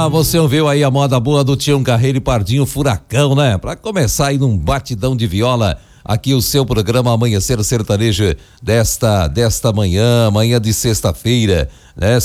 Você ouviu aí a moda boa do Tião Carreiro e Pardinho Furacão, né? Pra começar aí num batidão de viola, aqui o seu programa Amanhecer Sertanejo desta manhã de sexta-feira, né?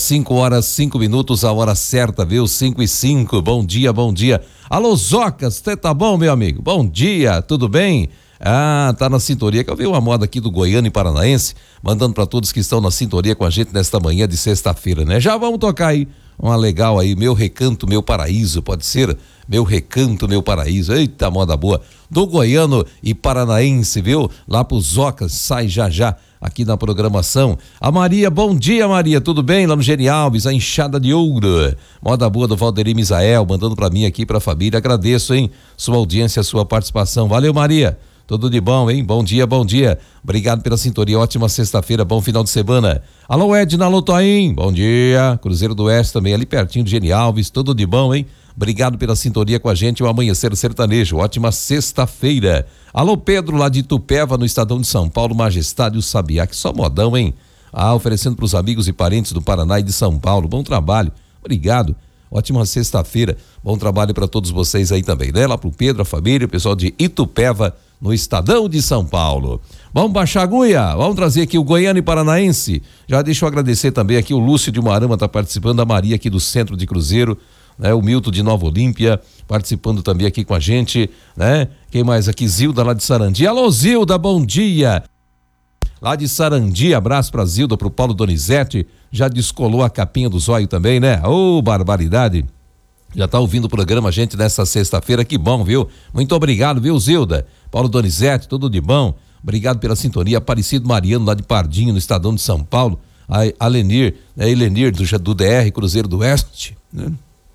5h05, a hora certa, viu? 5h05, bom dia. Alô, Zocas, você tá bom, meu amigo? Bom dia, tudo bem? Tá na sintonia, que eu vi uma moda aqui do Goiano e Paranaense, mandando pra todos que estão na sintonia com a gente nesta manhã de sexta-feira, né? Já vamos tocar aí uma legal aí, Meu Recanto, Meu Paraíso, pode ser? Meu Recanto, Meu Paraíso, eita, moda boa, do Goiano e Paranaense, viu? Lá pro Zocas, sai já aqui na programação. A Maria, bom dia, Maria, tudo bem? Lá no Geni Alves, a Enxada de Ouro, moda boa do Valderim Misael, mandando pra mim aqui, pra família, agradeço, hein? Sua audiência, sua participação, valeu, Maria. Tudo de bom, hein? Bom dia. Obrigado pela sintonia, ótima sexta-feira, bom final de semana. Alô, Edna, alô, Toim, bom dia. Cruzeiro do Oeste também, ali pertinho do Geni Alves, tudo de bom, hein? Obrigado pela sintonia com a gente, o Amanhecer Sertanejo, ótima sexta-feira. Alô, Pedro, lá de Itupeva, no Estadão de São Paulo, Majestade, o Sabiá, que só modão, hein? Oferecendo pros amigos e parentes do Paraná e de São Paulo, bom trabalho, obrigado. Ótima sexta-feira, bom trabalho para todos vocês aí também, né? Lá pro Pedro, a família, o pessoal de Itupeva, no Estadão de São Paulo. Vamos baixar a agulha, vamos trazer aqui o Goiano e Paranaense. Já deixa eu agradecer também aqui o Lúcio de Moarama, tá participando, a Maria aqui do Centro de Cruzeiro, né? O Milton de Nova Olímpia, participando também aqui com a gente, né? Quem mais aqui? Zilda lá de Sarandi. Alô, Zilda, bom dia. Lá de Sarandi, abraço pra Zilda, pro Paulo Donizete, já descolou a capinha do zóio também, né? Ô, barbaridade. Já tá ouvindo o programa, gente, nessa sexta-feira, que bom, viu? Muito obrigado, viu, Zilda? Paulo Donizete, tudo de bom? Obrigado pela sintonia. Aparecido Mariano, lá de Pardinho, no Estadão de São Paulo. A Lenir, né? Elenir, do DR, Cruzeiro do Oeste, né?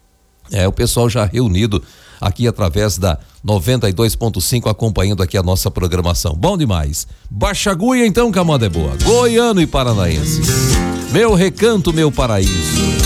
O pessoal já reunido aqui através da 92.5, acompanhando aqui a nossa programação. Bom demais. Baixa a agulha então, que a moda é boa. Goiano e Paranaense. Meu Recanto, Meu Paraíso.